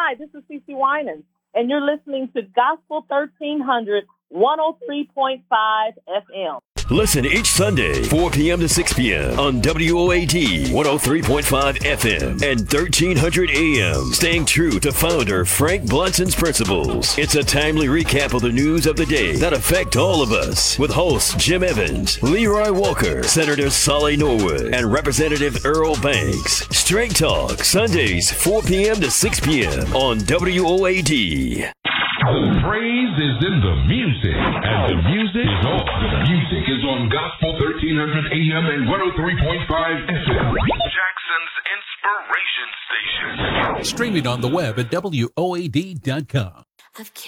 Hi, this is CeCe Winans, and you're listening to Gospel 1300, 103.5 FM. Listen each Sunday, 4 p.m. to 6 p.m. on WOAD 103.5 FM and 1300 AM. Staying true to founder Frank Blonson's principles. It's a timely recap of the news of the day that affect all of us. With hosts Jim Evans, Leroy Walker, Senator Solly Norwood, and Representative Earl Banks. Straight Talk, Sundays, 4 p.m. to 6 p.m. on WOAD. The praise is in the music, and the music is on. The music is on Gospel 1300 AM and 103.5 FM. Jackson's Inspiration Station. Streaming on the web at WOAD.com.